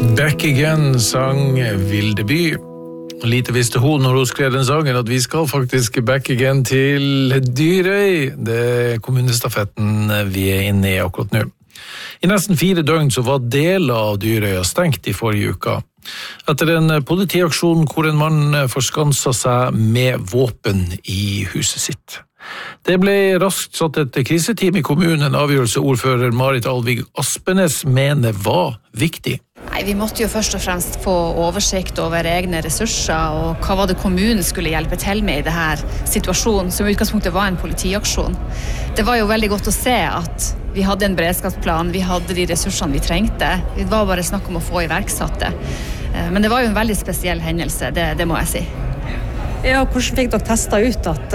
Back Again sang Vilde By. Lite visste hun når hun skrev den sangen at vi skal faktisk back again til Dyrøy. Det er kommunestafetten vi er inne i akkurat nå. I nesten 4 døgn så var deler av Dyrøya stengt i forrige uka. Etter en politiaksjon hvor en mann forskansa seg med våpen i huset sitt. Det ble raskt satt et kriseteam i kommunen, en avgjørelse ordfører Marit Alvig Aspenes mener var viktig. Nei, vi måtte jo først og fremst få oversikt over egne ressurser, og hva var det kommunen skulle hjelpe til med i denne situasjonen, som i utgangspunktet var en politiaksjon. Det var jo veldig godt å se at vi hadde en beredskapsplan, vi hadde de ressursene vi trengte. Det var bare snakk om å få iverksatt det. Men det var jo en veldig spesiell hendelse, det må jeg si. Ja, hvordan fikk dere testet ut at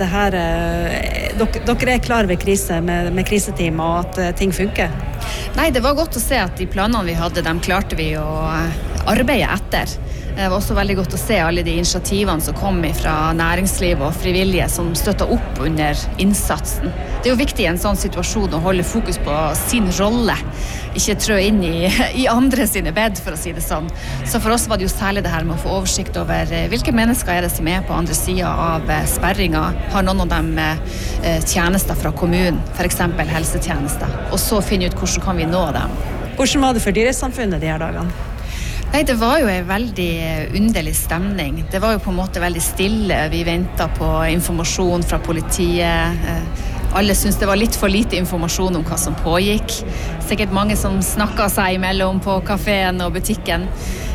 dere er klar ved krise med kriseteam og at ting funker? Nei, det var godt å se at de planene vi hadde, dem klarte vi å arbeide etter. Det var også veldig godt å se alle de initiativene som kom fra næringsliv og frivillige som støttet opp under innsatsen. Det er jo viktig i en sånn situasjon å holde fokus på sin rolle, ikke trø inn i andre sine bed, for å si det sånn. Så for oss var det jo særlig det her med å få oversikt over hvilke mennesker er det som er på andre siden av sperringen. Har noen av dem tjenester fra kommunen, for eksempel helsetjenester, og så finne ut hvordan kan vi nå dem. Hvordan var det for dyresamfunnet de her dagene? Nei, det var jo en veldig underlig stemning. Det var jo på en måte veldig stille. Vi ventet på informasjon fra politiet. Alle syntes det var litt for lite informasjon om hva som pågikk. Sikkert mange som snakket seg imellom på kaféen og butikken.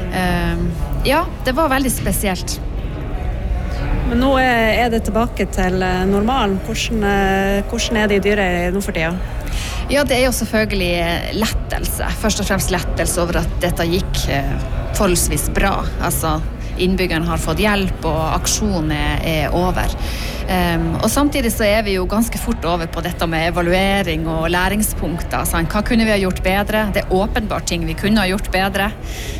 Ja, det var veldig spesielt. Men nå er det tilbake til normalen. Hvordan er det i Dyrøy nå for tiden? Ja, det er jo selvfølgelig lettelse. Først og fremst lettelse over at dette gikk forholdsvis bra. Altså, innbyggerne har fått hjelp, og aksjonen er over. Og samtidig så er vi jo ganske fort over på dette med evaluering og læringspunkter. Sant? Hva kunne vi ha gjort bedre? Det er åpenbart ting vi kunne ha gjort bedre.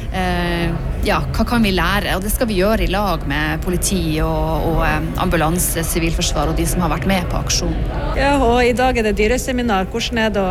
Ja, hva kan vi lære? Og det skal vi gjøre i lag med politi og ambulanse, sivilforsvar og de som har vært med på aksjonen. Ja, og i dag er det dyreseminar. Hvordan er det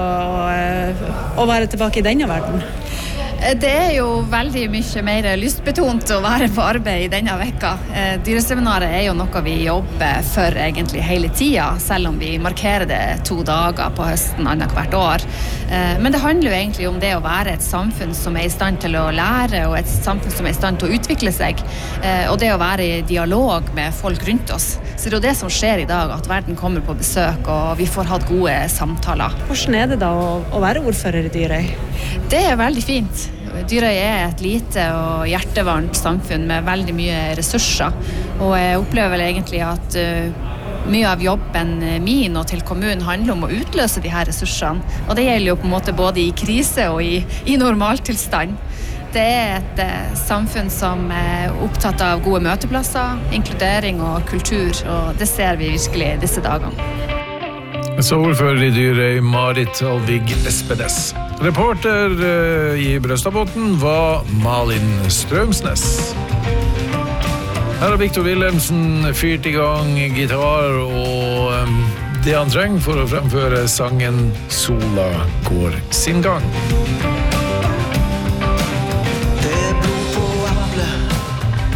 å være tilbake i denne verden? Det er jo veldig mye mer lystbetont å være på arbeid i denne vekka. Dyreseminaret er jo noe vi jobber for egentlig hele tiden, selv om vi markerer det 2 dager på høsten annet hvert år. Men det handler jo egentlig om det å være et samfunn som er i stand til å lære, og et samfunn som er i stand til å utvikle seg, og det å være i dialog med folk rundt oss. Så det er jo det som skjer i dag, at verden kommer på besøk, og vi får hatt gode samtaler. Hvordan er det da å være ordfører i Dyrøy? Det er veldig fint. Dyrøy er et lite og hjertevarmt samfunn med veldig mye ressurser, og jeg opplever vel egentlig at mye av jobben min og til kommunen handler om å utløse de her ressursene, og det gjelder jo på en måte både i krise og i normaltilstand. Det er et samfunn som er opptatt av gode møteplasser, inkludering og kultur, og det ser vi virkelig disse dagene. Så ordfører i Dyrøy Marit Alvig Aspenes. Reporter i Brøstadbotn var Malin Strømsnes. Her har Victor Wilhelmsen fyrt i gang gitar og det han trenger for å fremføre sangen Sola går sin gang.